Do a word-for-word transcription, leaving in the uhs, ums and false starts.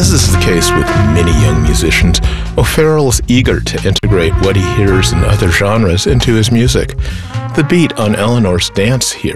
As is the case with many young musicians, O'Farrell is eager to integrate what he hears in other genres into his music. The beat on Eleanor's Dance here